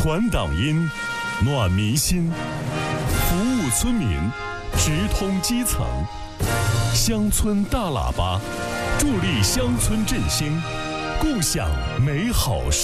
传党音，暖民心，服务村民，直通基层。乡村大喇叭，助力乡村振兴，共享美好